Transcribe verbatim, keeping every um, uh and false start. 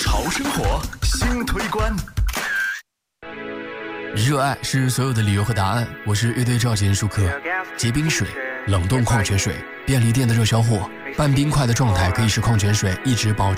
潮生活新推关。 热爱是所有的理由和答案。我是乐队赵杰舒克。结冰水、冷冻矿泉水、便利店的热销货，半冰块的状态可以使矿泉水一直保持